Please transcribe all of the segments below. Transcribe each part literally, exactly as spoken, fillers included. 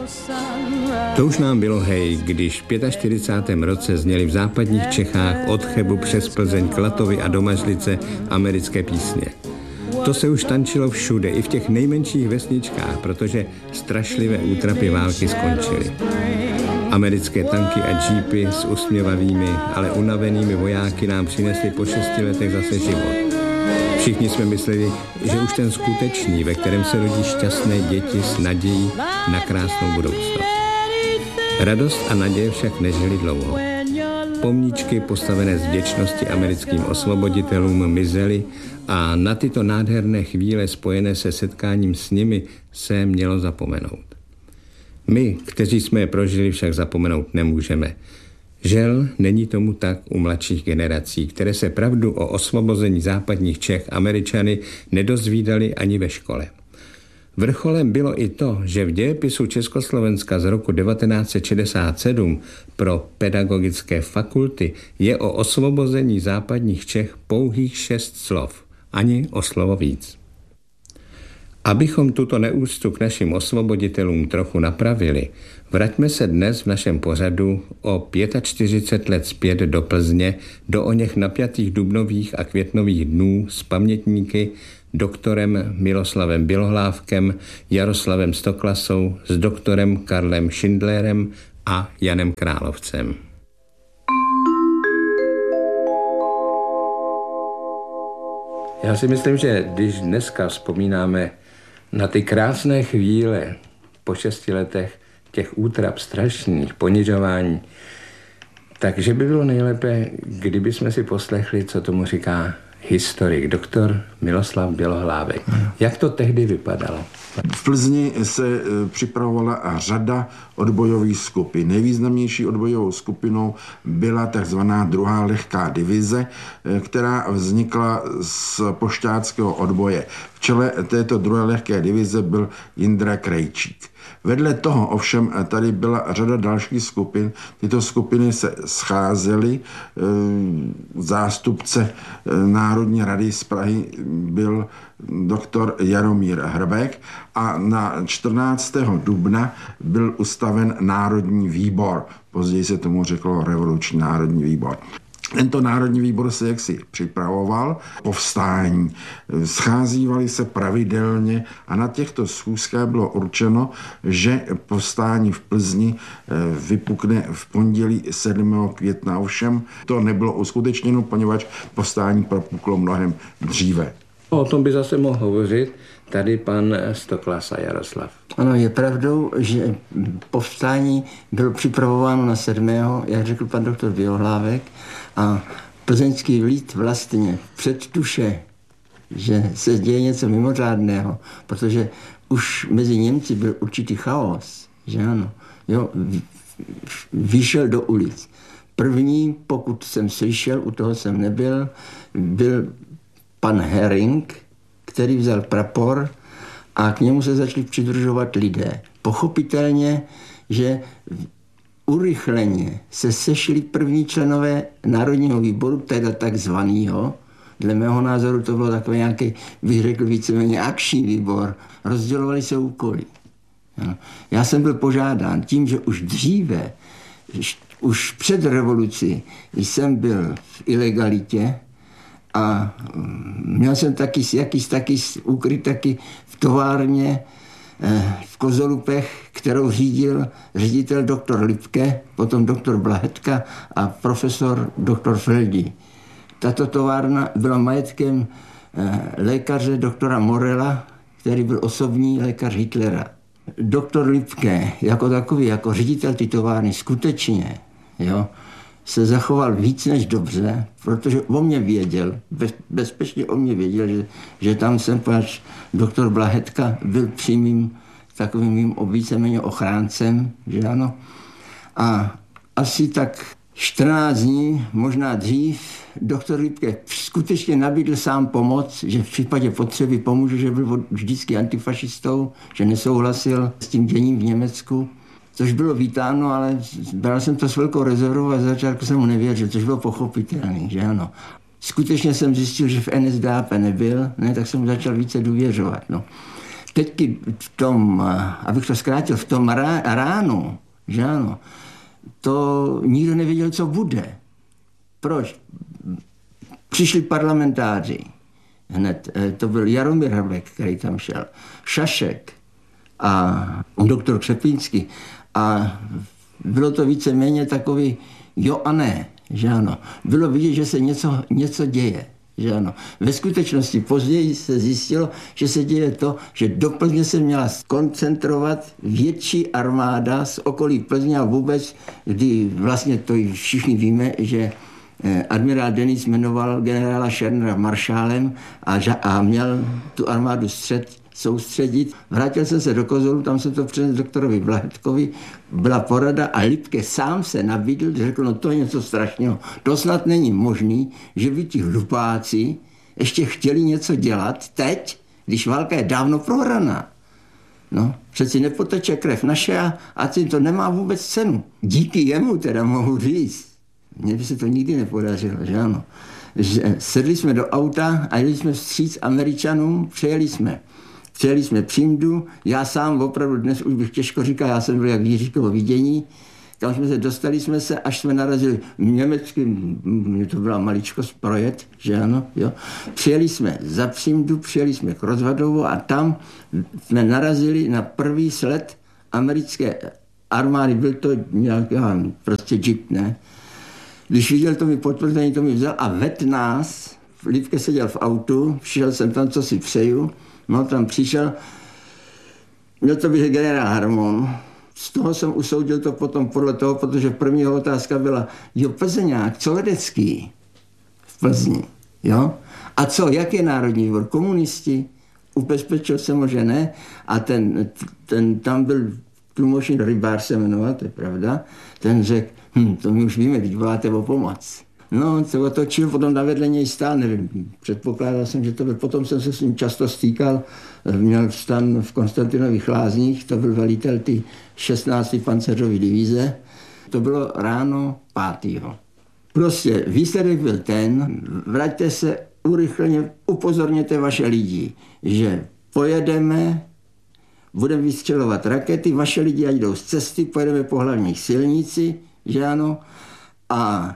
To už nám bylo hej, když v čtyřicátém pátém roce zněly v západních Čechách od Chebu přes Plzeň, Klatovy a do Mažlice americké písně. To se už tančilo všude, i v těch nejmenších vesničkách, protože strašlivé útrapy války skončily. Americké tanky a džípy s usměvavými, ale unavenými vojáky nám přinesly po šesti letech zase život. Všichni jsme mysleli, že už ten skutečný, ve kterém se rodí šťastné děti s nadějí na krásnou budoucnost. Radost a naděje však nežily dlouho. Pomníčky postavené z vděčnosti americkým osvoboditelům mizely a na tyto nádherné chvíle spojené se setkáním s nimi se mělo zapomenout. My, kteří jsme je prožili, však zapomenout nemůžeme. Žel, není tomu tak u mladších generací, které se pravdu o osvobození západních Čech Američany nedozvídali ani ve škole. Vrcholem bylo i to, že v dějepisu Československa z roku devatenáct set šedesát sedm pro pedagogické fakulty je o osvobození západních Čech pouhých šest slov, ani o slovo víc. Abychom tuto neúctu k našim osvoboditelům trochu napravili, vraťme se dnes v našem pořadu o čtyřicet pět let zpět do Plzně, do oněch napjatých dubnových a květnových dnů s pamětníky doktorem Miloslavem Bělohlávkem, Jaroslavem Stoklasou, s doktorem Karlem Schindlerem a Janem Královcem. Já si myslím, že když dneska vzpomínáme na ty krásné chvíle po šesti letech těch útrap strašných, ponižování, takže by bylo nejlépe, kdyby jsme si poslechli, co tomu říká historik, doktor Miloslav Bělohlávek. Jak to tehdy vypadalo? V Plzni se připravovala řada odbojových skupin. Nejvýznamnější odbojovou skupinou byla takzvaná druhá lehká divize, která vznikla z pošťáckého odboje. V čele této druhé lehké divize byl Jindra Krejčík. Vedle toho ovšem tady byla řada dalších skupin. Tyto skupiny se scházely. Zástupce Národní rady z Prahy byl doktor Jaromír Hrbek a na čtrnáctého dubna byl ustaven Národní výbor. Později se tomu řeklo Revoluční národní výbor. Tento národní výbor se jaksi připravoval povstání. Scházívali se pravidelně a na těchto schůzkách bylo určeno, že povstání v Plzni vypukne v pondělí sedmého května. Ovšem to nebylo uskutečněno, poněvadž povstání propuklo mnohem dříve. O tom by zase mohl hovořit tady pan Stoklas a Jaroslav. Ano, je pravdou, že povstání bylo připravováno na sedmého jak řekl pan doktor Bělohlávek, a plzeňský lid vlastně předtuše, že se děje něco mimořádného, protože už mezi Němci byl určitý chaos, že ano, jo, vyšel do ulic. První, pokud jsem slyšel, u toho jsem nebyl, byl pan Hering, který vzal prapor a k němu se začali přidružovat lidé. Pochopitelně, že urychleně se sešli první členové Národního výboru, teda takzvanýho. Dle mého názoru to bylo takový nějaký, bych řekl, víceméně akční výbor. Rozdělovali se úkoly. Já jsem byl požádán tím, že už dříve, už před revolucí jsem byl v ilegalitě a měl jsem taky jakýs taky ukryt taky v továrně v Kozolupech, kterou řídil ředitel doktor Lipke, potom doktor Blahetka a profesor doktor Feldi. Tato továrna byla majetkem lékaře doktora Morela, který byl osobní lékař Hitlera. Doktor Lipke jako takový, jako ředitel ty továrny skutečně, jo, se zachoval víc než dobře, protože o mě věděl, bez, bezpečně o mě věděl, že, že tam jsem, pač doktor Blahetka byl přímým takovým mým víceméně ochráncem, že ano. A asi tak čtrnáct dní, možná dřív, doktor Lipke skutečně nabídl sám pomoc, že v případě potřeby pomůže, že byl vždycky antifašistou, že nesouhlasil s tím děním v Německu. Což bylo vítáno, ale bral jsem to s velkou rezervou a začátku jsem mu nevěřil, což bylo pochopitelné, že ano. Skutečně jsem zjistil, že v N S D A P nebyl, ne, tak jsem mu začal více důvěřovat. No. teď v tom, abych to zkrátil, v tom ránu, že ano, to nikdo nevěděl, co bude. Proč? Přišli parlamentáři. Hned, to byl Jaromír Hrbek, který tam šel, Šašek a doktor Křepínský. A bylo to víceméně takový jo a ne, že ano. Bylo vidět, že se něco, něco děje, že ano. Ve skutečnosti později se zjistilo, že se děje to, že do Plzně se měla koncentrovat větší armáda z okolí Plzně a vůbec, kdy vlastně to všichni víme, že admirál Denis jmenoval generála Schernera maršálem a, a měl tu armádu střed, soustředit. Vrátil jsem se do Kozolu, tam jsem to přinesl doktorovi Blahetkovi, byla porada a Lipke sám se nabídl, řekl, no to je něco strašného. To snad není možný, že by ti hlupáci ještě chtěli něco dělat teď, když válka je dávno prohraná. No, přeci nepoteče krev naše a, a to nemá vůbec cenu. Díky jemu teda mohu říct. Mně by se to nikdy nepodařilo, že ano. Že sedli jsme do auta a jeli jsme vstříc Američanům, přejeli jsme. Přejeli jsme Přimdu, já sám opravdu dnes už bych těžko říkal, já jsem byl jak Jiříkovo vidění, tam jsme se dostali jsme se, až jsme narazili německy, to byla maličkost projet, že ano, jo. Přijeli jsme za Přimdu, přijeli jsme k Rozvadovu a tam jsme narazili na první sled americké armády, byl to nějaký prostě džip, ne. Když viděl to mi potvrzení, to mi vzal a ved nás, Lipke seděl v autu, přišel jsem tam, co si přeju, no tam přišel, měl to být generál Harmon, z toho jsem usoudil to potom podle toho, protože první otázka byla, jo, Plzeňák, co Ledecký v Plzni, jo? A co, jak je Národní výbor, komunisti? Ubezpečil jsem ho, že ne, a ten, ten tam byl tlumočník Rybár se jmenoval, to je pravda, ten řekl, hm, to my už víme, když voláte o pomoc. No, se otočil, potom na vedle něj stál, nevím, předpokládal jsem, že to byl, potom jsem se s ním často stýkal, měl stan v Konstantinových Lázních, to byl velitel ty šestnácté pancéřové divize, to bylo ráno pátého Prostě výsledek byl ten, vraťte se urychleně, upozorněte vaše lidi, že pojedeme, budeme vystřelovat rakety, vaše lidi ať jdou z cesty, pojedeme po hlavní silnici, že ano, a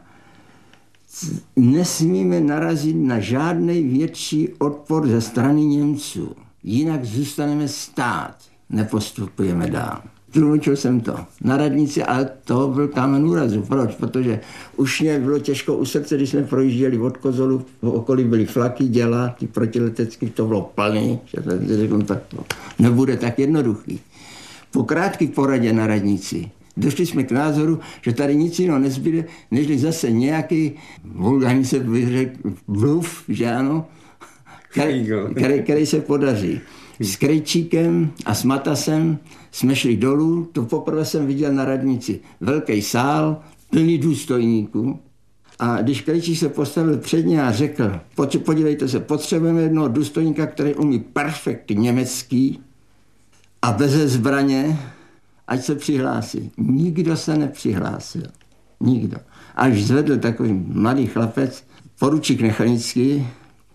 nesmíme narazit na žádný větší odpor ze strany Němců. Jinak zůstaneme stát, nepostupujeme dál. Tlumočil jsem to na radnici, ale to byl kámen úrazu. Proč? Protože už mě bylo těžko u srdce, když jsme projížděli od Kozolu, v okolí byly flaky, děla, ty protiletecký, to bylo plný, že řekl, tak to nebude tak jednoduchý. Po krátké poradě na radnici došli jsme k názoru, že tady nic jiného nezbyde, než zase nějaký, vulgárně se vyřekl, bluf, že ano, který, který, který se podaří. S Krejčíkem a s Matasem jsme šli dolů, to poprvé jsem viděl na radnici. Velký sál, plný důstojníků. A když Krejčík se postavil před ně a řekl, podívejte se, potřebujeme jednoho důstojníka, který umí perfekt německý a beze zbraně, ať se přihlásí. Nikdo se nepřihlásil. Nikdo. Až zvedl takový mladý chlapec, poručík Nechanický,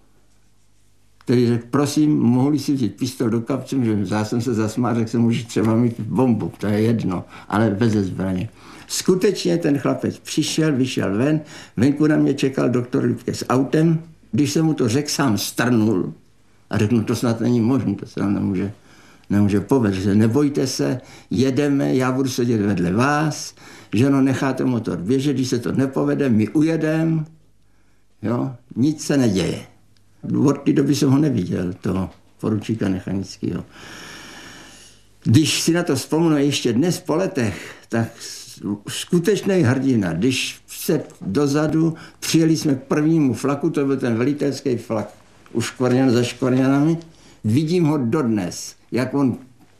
který řekl, prosím, mohli si vzít pistol do kapsy, že já jsem se zasmál, řekl jsem, může třeba mít bombu, to je jedno, ale bez zbraně. Skutečně ten chlapec přišel, vyšel ven, venku na mě čekal doktor Lipke s autem, když jsem mu to řekl, sám strnul a řekl, no to snad není možné, to se nám nemůže, nemůže povést, že nebojte se, jedeme, já budu sedět vedle vás, že no necháte motor běžet, když se to nepovede, my ujedeme, jo, nic se neděje. Od té doby jsem ho neviděl, toho poručíka Nechanického. Když si na to vzpomenu ještě dnes po letech, tak skutečný hrdina, když se dozadu přijeli jsme k prvnímu flaku, to byl ten velitelský flak u Škvarňan za Škvarňanami, vidím ho dodnes, jak on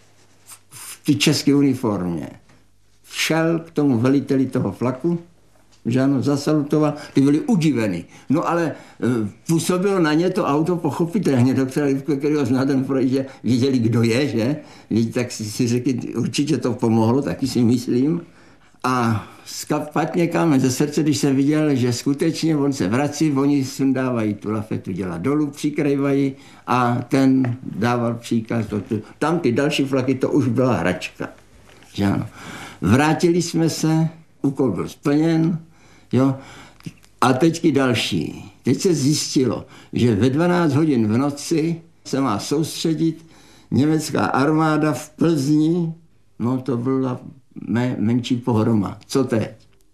v té české uniformě šel k tomu veliteli toho flaku, že ano, zasalutoval, ty byli udiveni. No ale e, působilo na ně to auto pochopitelně, doktora Lipke, kterého zná ten projde, viděli, kdo je, že? Tak si, si řekli, určitě to pomohlo, taky si myslím. A špatně kámen ze srdce, když jsem viděl, že skutečně on se vrací, oni sundávají tu lafetu, dělá dolů, přikrývají a ten dával příkaz. To, to, tam ty další flaky, to už byla hračka. Že ano. Vrátili jsme se, úkol byl splněn, jo, a teďky další. Teď se zjistilo, že ve dvanáct hodin v noci se má soustředit německá armáda v Plzni. No to byla mé, menší pohroma. Co teď?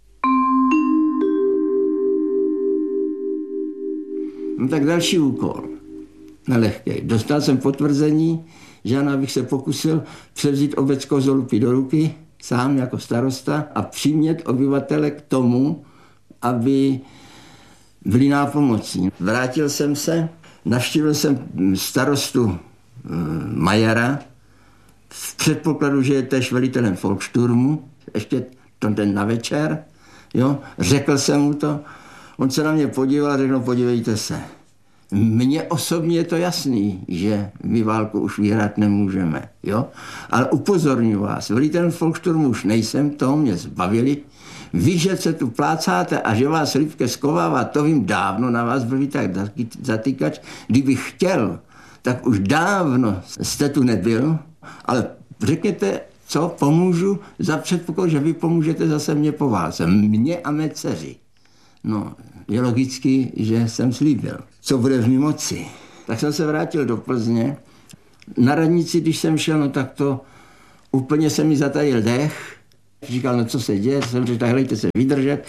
No tak další úkol. Nelehký. Dostal jsem potvrzení, že abych se pokusil převzít obec Kozolupy do ruky, sám jako starosta, a přimět obyvatele k tomu, aby byli nápomocní. Vrátil jsem se, navštívil jsem starostu e, Majera v předpokladu, že je též velitelem Volkssturmu, ještě ten den na večer, jo, řekl jsem mu to, on se na mě podíval a řekl, no, podívejte se, mně osobně je to jasný, že my válku už vyhrát nemůžeme, jo, ale upozorňuji vás, velitelem Volkssturmu už nejsem, toho mě zbavili. Vy, že se tu plácáte a že vás Lipke skovává, to vím dávno, na vás byl tak zatýkač. Kdybych chtěl, tak už dávno jste tu nebyl, ale řekněte, co pomůžu za předpoklad, že vy pomůžete zase mě po válce. Mně a mé dceři. No, je logicky, že jsem slíbil, co bude v mý moci. Tak jsem se vrátil do Plzně. Na radnici, když jsem šel, no tak to úplně se mi zatajil dech. Říkal, no co se děje, jsem řekl, tak hlejte se vydržet.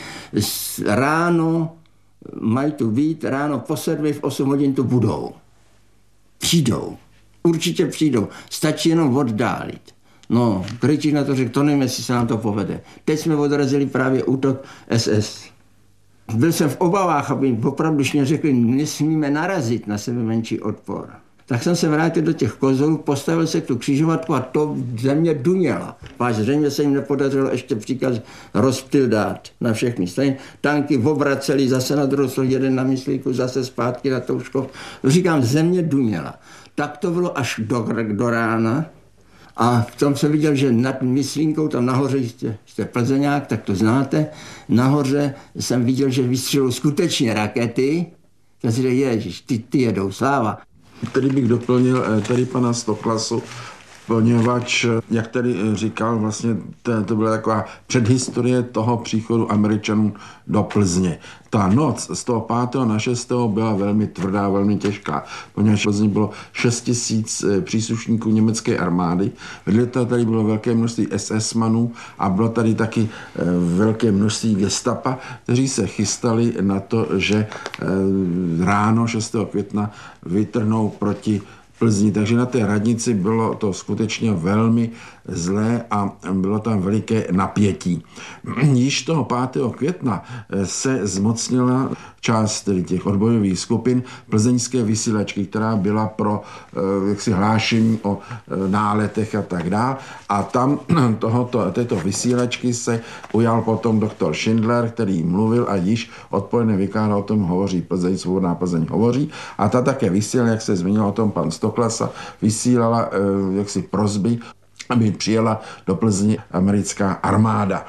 Ráno mají tu být, ráno po sedmi v osm hodin tu budou. Přijdou, určitě přijdou, stačí jenom oddálit. No, Krejčík na to řekl, to nevím, jestli se nám to povede. Teď jsme odrazili právě útok S S. Byl jsem v obavách, aby opravdu mě řekli, nesmíme narazit na sebe menší odpor. Tak jsem se vrátil do těch Kozolů, postavil se k tu křižovatku a to země duněla. Páč zřejmě se jim nepodařilo ještě příkaz rozptyl dát na všechny strany. Tanky obraceli zase na druhou stranu, jeden na Myslíku, zase zpátky na Touškov. Říkám, země duněla. Tak to bylo až do, do rána. A v tom jsem viděl, že nad Myslínkou, tam nahoře jste, jste Plzeňák, tak to znáte. Nahoře jsem viděl, že vystřelují skutečně rakety. Já si řekl, ježiš, ty, ty jedou, sláva. Tady bych doplnil tady pana Stoklasu, poněvadž, jak tady říkal, vlastně to, to byla taková předhistorie toho příchodu Američanů do Plzně. Ta noc z toho pátého na šestého byla velmi tvrdá, velmi těžká, poněvadž v Plzni bylo šest tisíc příslušníků německé armády, vedle toho tady bylo velké množství S S manů a bylo tady taky velké množství gestapa, kteří se chystali na to, že ráno šestého května vytrhnou proti Plzni, takže na té radnici bylo to skutečně velmi zlé a bylo tam veliké napětí. Již toho pátého května se zmocnila část tedy těch odbojových skupin plzeňské vysílačky, která byla pro jaksi hlášení o náletech a tak dále. A tam tohoto, této vysílačky se ujal potom doktor Schindler, který mluvil a již odpoledne vykládal o tom, hovoří Plzeň, Svobodná Plzeň hovoří. A ta také vysílala, jak se zmínil o tom pan Stoklasa, vysílala jaksi prosby, aby přijela do Plzně americká armáda.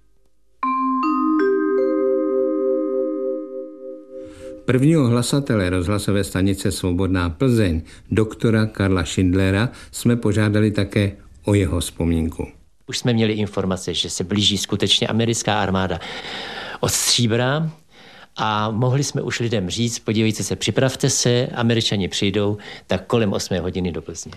Prvního hlasatele rozhlasové stanice Svobodná Plzeň, doktora Karla Schindlera, jsme požádali také o jeho vzpomínku. Už jsme měli informace, že se blíží skutečně americká armáda od Stříbra a mohli jsme už lidem říct, podívejte se, připravte se, Američani přijdou, tak kolem osmé hodiny do Plzně.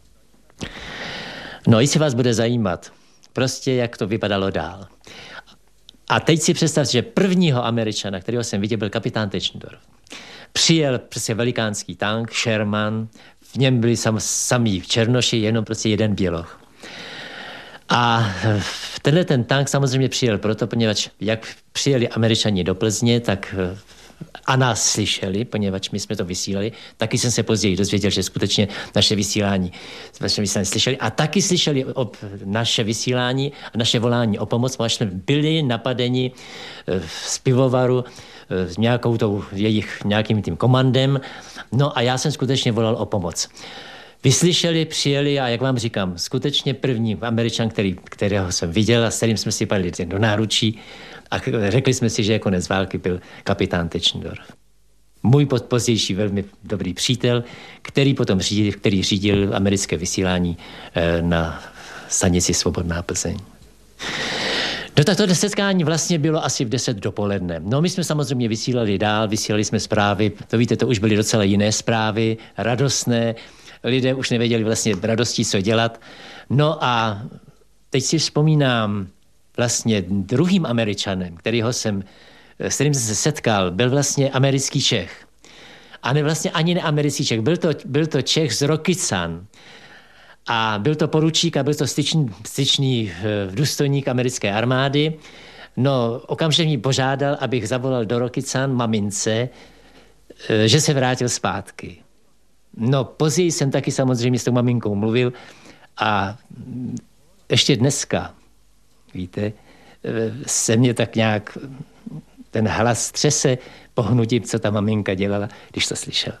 No, jestli vás bude zajímat, prostě jak to vypadalo dál. A teď si představte, že prvního Američana, kterého jsem viděl, byl kapitán Tečendorf. Přijel prostě velikánský tank, Sherman, v něm byli sam, samí černoši, jenom prostě jeden běloch. A tenhle ten tank samozřejmě přijel proto, poněvadž jak přijeli Američani do Plzně, tak a nás slyšeli, poněvadž my jsme to vysílali. Taky jsem se později dozvěděl, že skutečně naše vysílání, naše vysílání slyšeli. A taky slyšeli o naše vysílání a naše volání o pomoc, protože jsme byli napadeni z pivovaru s nějakou tou jejich nějakým tím komandem. No a já jsem skutečně volal o pomoc. vyslyšeli, přijeli a jak vám říkám, skutečně první Američan, který, kterého jsem viděl a s kterým jsme si padli do náručí a řekli jsme si, že je konec války, byl kapitán Tischendorf. Můj pozdější velmi dobrý přítel, který potom řídil, který řídil americké vysílání na stanici Svobodná Plzeň. Do takto setkání vlastně bylo asi v deset dopoledne. No my jsme samozřejmě vysílali dál, vysílali jsme zprávy, to víte, to už byly docela jiné zprávy, radostné, lidé už nevěděli vlastně radostí, co dělat. No a teď si vzpomínám, vlastně druhým Američanem, kterýho jsem, s kterým jsem se setkal, byl vlastně americký Čech. A ne vlastně ani ne americký Čech, byl to, byl to Čech z Rokycan. A byl to poručík a byl to styčný, styčný důstojník americké armády. No, okamžitě mě požádal, abych zavolal do Rokycan mamince, že se vrátil zpátky. No, později jsem taky samozřejmě s tou maminkou mluvil a ještě dneska, víte, se mě tak nějak ten hlas třese pohnutím, co ta maminka dělala, když to slyšela.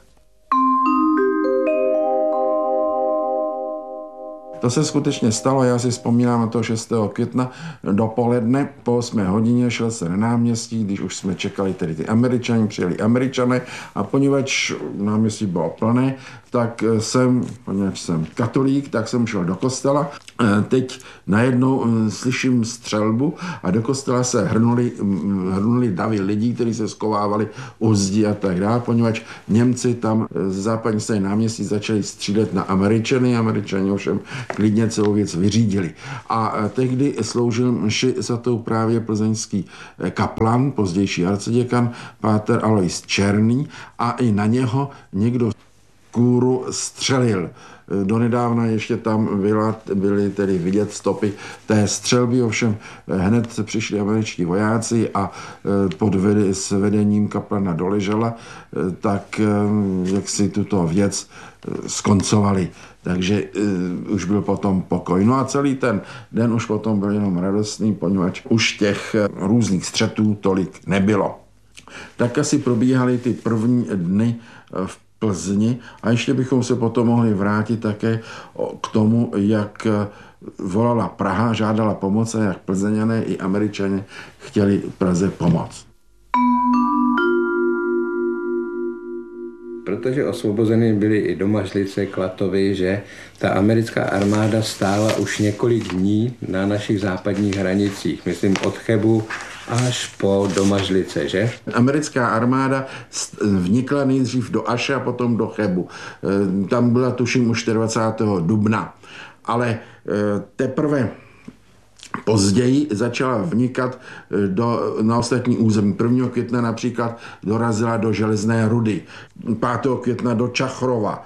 To se skutečně stalo, já si vzpomínám na to šestého května dopoledne, po osmé hodině šel se na náměstí, když už jsme čekali tedy ty Američani, přijeli Američané a poněvadž náměstí bylo plné, tak jsem, poněvadž jsem katolík, tak jsem šel do kostela. Teď najednou slyším střelbu a do kostela se hrnuli, hrnuli davy lidí, kteří se skovávali u zdí a tak dále, poněvadž Němci tam z západní strany náměstí začali střílet na Američany, Američani ovšem klidně celou věc vyřídili. A tehdy sloužil mši za tou právě plzeňský kaplan, pozdější arciděkan, páter Alois Černý a i na něho někdo kůru střelil. Donedávna ještě tam byla, byly tedy vidět stopy té střelby, ovšem hned přišli američtí vojáci a pod vede, s vedením kaplana Doležela, tak jak si tuto věc skoncovali. Takže uh, už byl potom pokoj. No a celý ten den už potom byl jenom radostný, poněvadž už těch různých střetů tolik nebylo. Tak asi probíhaly ty první dny v Plzni a ještě bychom se potom mohli vrátit také k tomu, jak volala Praha, žádala pomoc a jak Plzeňané i Američané chtěli Praze pomoct. Protože osvobozeny byly i Domažlice, Klatovy, že ta americká armáda stála už několik dní na našich západních hranicích, myslím od Chebu až po Domažlice, že? Americká armáda vnikla nejdřív do Aše a potom do Chebu. Tam byla tuším už dvacátého dubna, ale teprve později začala vnikat do, na ostatní území. prvního května například dorazila do Železné Rudy, pátého května do Čachrova.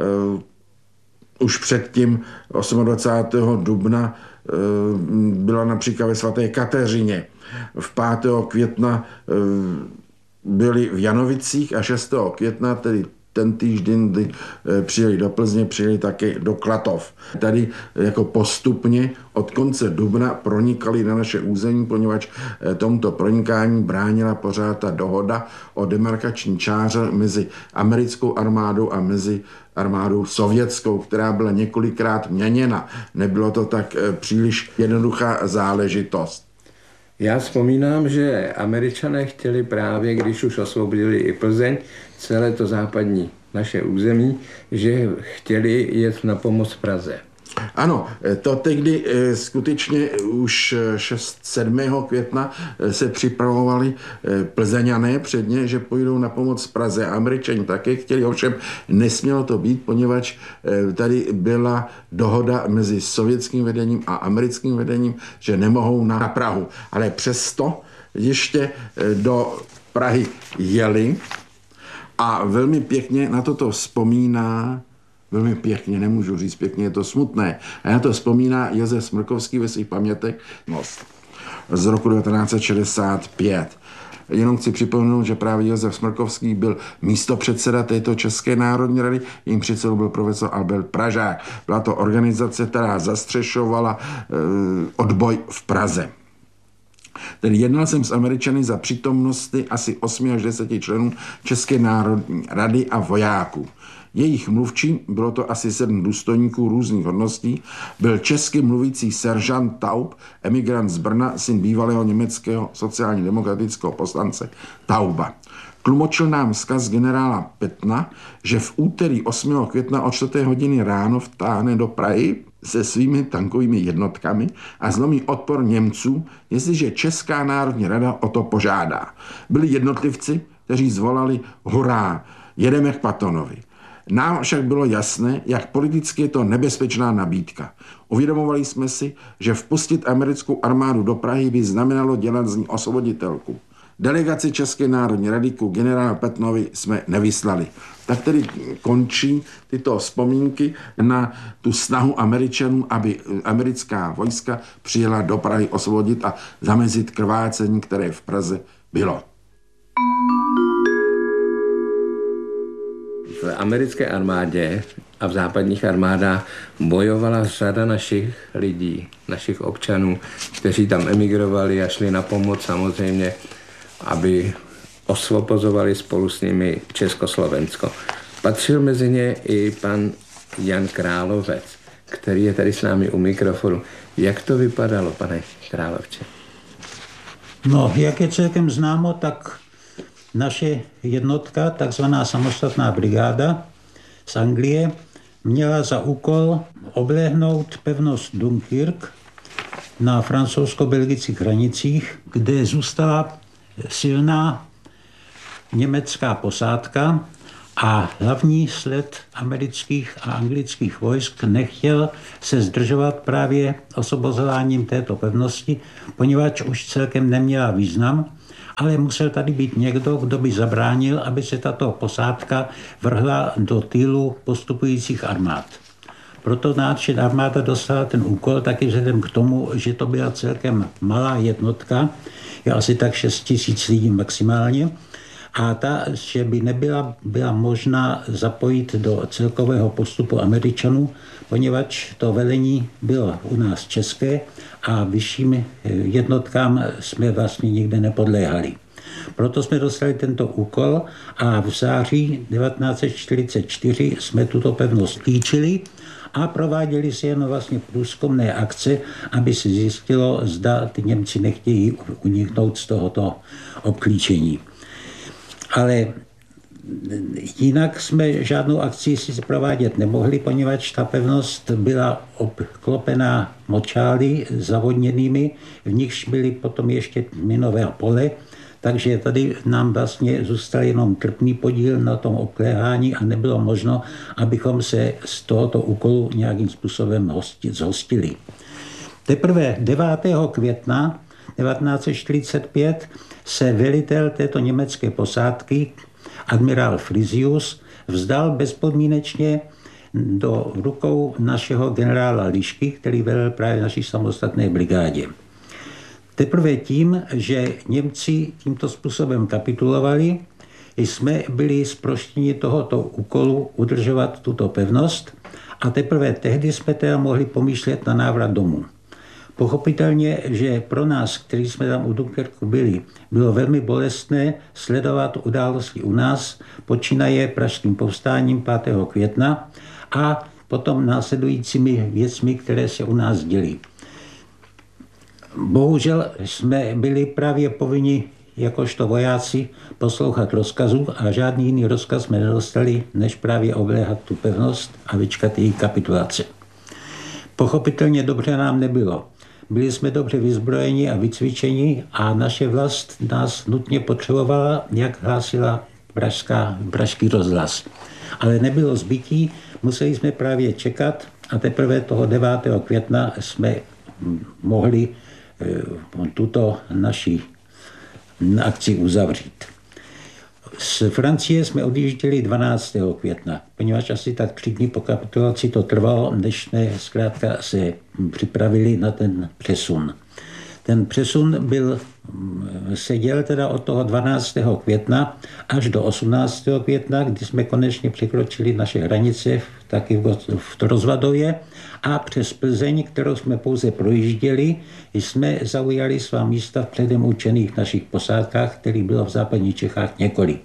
Už předtím dvacátého osmého dubna byla například ve svaté Kateřině. V pátého května byli v Janovicích a šestého května, tedy ten týžden, kdy přijeli do Plzně, přijeli také do Klatov. Tady jako postupně od konce dubna pronikali na naše území, poněvadž tomuto pronikání bránila pořád ta dohoda o demarkační čáře mezi americkou armádou a mezi armádou sovětskou, která byla několikrát měněna. Nebylo to tak příliš jednoduchá záležitost. Já vzpomínám, že Američané chtěli právě, když už osvobodili i Plzeň, celé to západní naše území, že chtěli jet na pomoc Praze. Ano, to tehdy skutečně už sedmého května se připravovali Plzeňané předně, že půjdou na pomoc Praze. Američani také chtěli, ovšem nesmělo to být, poněvadž tady byla dohoda mezi sovětským vedením a americkým vedením, že nemohou na Prahu. Ale přesto ještě do Prahy jeli a velmi pěkně na toto vzpomíná Velmi pěkně, nemůžu říct pěkně, je to smutné. A na to vzpomíná Josef Smrkovský ve svých pamětech z roku devatenáct set šedesát pět. Jenom chci připomenout, že právě Josef Smrkovský byl místopředseda této České národní rady, jím předsedou byl profesor Albert Pražák. Byla to organizace, která zastřešovala e, odboj v Praze. Tedy jednal jsem s Američany za přítomnosti asi osmi až deseti členů České národní rady a vojáků. Jejich mluvčím, bylo to asi sedm důstojníků různých hodností, byl česky mluvící seržant Taub, emigrant z Brna, syn bývalého německého sociálně demokratického poslance Tauba. Tlumočil nám vzkaz generála Petna, že v úterý osmého května o čtvrté hodiny ráno vtáhne do Prahy se svými tankovými jednotkami a zlomí odpor Němců, jestliže Česká národní rada o to požádá. Byli jednotlivci, kteří zvolali hurá, jedeme k Patonovi. Nám však bylo jasné, jak politicky je to nebezpečná nabídka. Uvědomovali jsme si, že vpustit americkou armádu do Prahy by znamenalo dělat z ní osvoboditelku. Delegaci České národní rady ku generálu Petnovi jsme nevyslali. Tak tedy končí tyto vzpomínky na tu snahu Američanů, aby americká vojska přijela do Prahy osvobodit a zamezit krvácení, které v Praze bylo. V americké armádě a v západních armádách bojovala řada našich lidí, našich občanů, kteří tam emigrovali a šli na pomoc samozřejmě, aby osvobozovali spolu s nimi Československo. Patřil mezi ně i pan Jan Královec, který je tady s námi u mikrofonu. Jak to vypadalo, pane Královče? No, jak je celkem známo, tak naše jednotka, takzvaná samostatná brigáda z Anglie, měla za úkol obléhnout pevnost Dunkirk na francouzsko-belgických hranicích, kde zůstala silná německá posádka a hlavní sled amerických a anglických vojsk nechtěl se zdržovat právě osvobozováním této pevnosti, poněvadž už celkem neměla význam, ale musel tady být někdo, kdo by zabránil, aby se tato posádka vrhla do tylu postupujících armád. Proto naše armáda dostala ten úkol taky vzhledem k tomu, že to byla celkem malá jednotka, je asi tak šest tisíc lidí maximálně, a ta, že by nebyla byla možná zapojit do celkového postupu Američanů, poněvadž to velení bylo u nás české a vyšším jednotkám jsme vlastně nikde nepodléhali. Proto jsme dostali tento úkol a v září devatenáct set čtyřicet čtyři jsme tuto pevnost klíčili a prováděli se jen vlastně průzkumné akce, aby se zjistilo, zda ty Němci nechtějí uniknout z tohoto obklíčení. Ale jinak jsme žádnou akci si provádět nemohli, poněvadž ta pevnost byla obklopená močály zavodněnými, v nichž byly potom ještě minové pole, takže tady nám vlastně zůstal jenom trpný podíl na tom obkléhání a nebylo možno, abychom se z tohoto úkolu nějakým způsobem zhostili. Teprve devátého května devatenáct set čtyřicet pět se velitel této německé posádky, admirál Frisius, vzdal bezpodmínečně do rukou našeho generála Lišky, který velel právě naší samostatné brigádě. Teprve tím, že Němci tímto způsobem kapitulovali, jsme byli zproštěni tohoto úkolu udržovat tuto pevnost a teprve tehdy jsme teda mohli pomýšlet na návrat domů. Pochopitelně, že pro nás, kteří jsme tam u Dunkerku byli, bylo velmi bolestné sledovat události u nás, počínaje pražským povstáním pátého května a potom následujícími věcmi, které se u nás děly. Bohužel jsme byli právě povinni jakožto vojáci poslouchat rozkazů a žádný jiný rozkaz jsme nedostali, než právě obléhat tu pevnost a vyčkat její kapitulace. Pochopitelně dobře nám nebylo. Byli jsme dobře vyzbrojeni a vycvičeni a naše vlast nás nutně potřebovala, jak hlásila pražská, pražský rozhlas. Ale nebylo zbytí, museli jsme právě čekat a teprve toho devátého května jsme mohli tuto naši akci uzavřít. Z Francie jsme odjížděli dvanáctého května, poněvadž asi tak tři dny po kapitulaci to trvalo, než jsme zkrátka se připravili na ten přesun. Ten přesun byl, seděl teda od toho dvanáctého května až do osmnáctého května, kdy jsme konečně překročili naše hranice taky v Rozvadově a přes Plzeň, kterou jsme pouze projížděli, jsme zaujali svá místa v předem určených našich posádkách, kterých bylo v západních Čechách několik.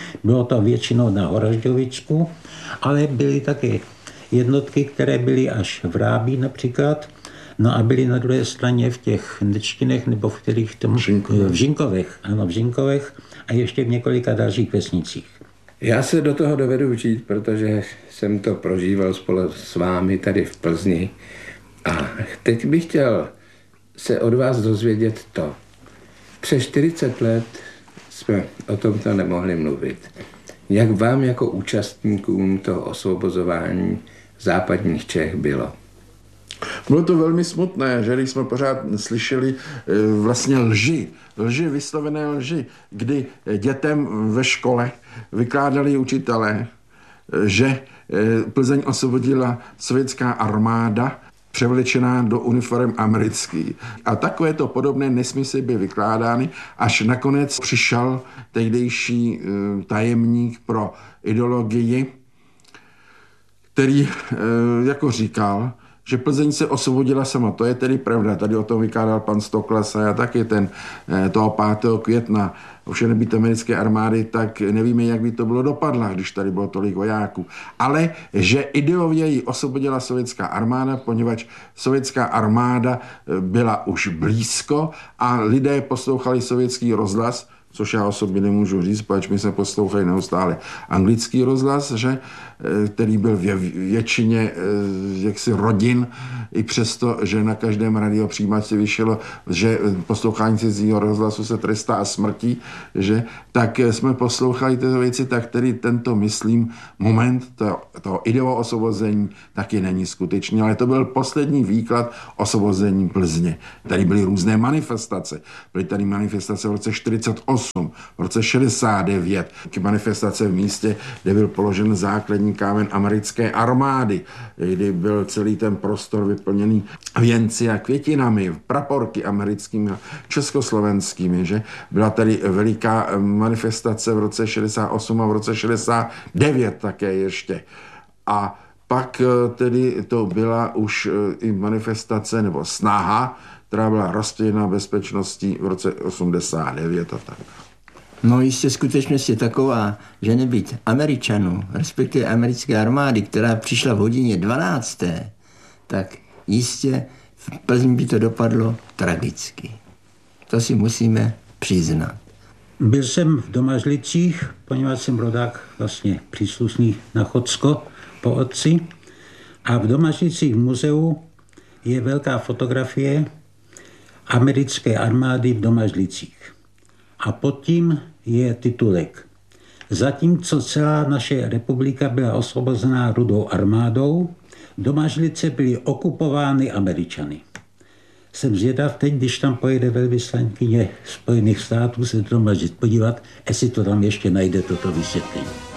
Bylo to většinou na Horažďovicku, ale byly také jednotky, které byly až v Rábí například, no a byly na druhé straně v těch Nečtinech nebo v kterých tomu, v Žinkovech, ano, v Žinkovech a ještě v několika dalších vesnicích. Já se do toho dovedu vžít, protože jsem to prožíval spolu s vámi tady v Plzni. A teď bych chtěl se od vás dozvědět to. Přes čtyřicet let jsme o tomto nemohli mluvit. Jak vám jako účastníkům toho osvobozování západních Čech bylo? Bylo to velmi smutné, že když jsme pořád slyšeli vlastně lži, lži, vyslovené lži, kdy dětem ve škole vykládali učitelé, že Plzeň osvobodila sovětská armáda, převlečená do uniform americký. A takovéto podobné nesmysly by vykládány, až nakonec přišel tehdejší tajemník pro ideologii, který jako říkal, že Plzeň se osvobodila sama. To je tedy pravda. Tady o tom vykládal pan Stoklas a taky ten toho pátého května. Ovšem nebýt americké armády, tak nevíme, jak by to bylo dopadlo, když tady bylo tolik vojáků. Ale že ideově ji osvobodila sovětská armáda, poněvadž sovětská armáda byla už blízko a lidé poslouchali sovětský rozhlas, což já osobně nemůžu říct, protože my jsme poslouchali neustále anglický rozhlas, že, který byl ve většině jaksi rodin, i přesto, že na každém radiopřijímači vyšlo, že poslouchání cizího rozhlasu se trestá a smrtí, že, tak jsme poslouchali tyto věci, tak tedy tento, myslím, moment toho, toho ideového osvobození taky není skutečný, ale to byl poslední výklad osvobození Plzně. Tady byly různé manifestace. Byly tady manifestace v roce čtyřicet osm, v roce šedesát devět, manifestace v místě, kde byl položen základní kámen americké armády, kdy byl celý ten prostor vyplněný věnci a květinami, praporky americkými a československými, že byla tady veliká manifestace v roce šedesát osm a v roce šedesát devět také ještě. A pak tedy to byla už i manifestace nebo snaha, která byla rozdělena bezpečností v roce osmdesát devět a tak. No jistě skutečnost je taková, že nebýt Američanů, respektive americké armády, která přišla v hodině dvanácté, tak jistě v Plzni by to dopadlo tragicky. To si musíme přiznat. Byl jsem v Domažlicích, poněvadž jsem rodák vlastně příslušný na Chodsko po otci. A v Domažlicích v muzeu je velká fotografie americké armády v Domažlicích. A pod tím je titulek. Zatímco celá naše republika byla osvobozená Rudou armádou, Domažlice byly okupovány Američany. Jsem zvědav teď, když tam pojede velvyslankyně Spojených států se do Domažlic podívat, jestli to tam ještě najde toto vysvětlení.